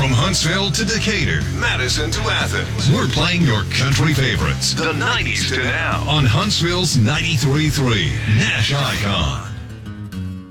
From Huntsville to Decatur, Madison to Athens, we're playing your country favorites. The 90s to now on Huntsville's 93.3 Nash Icon.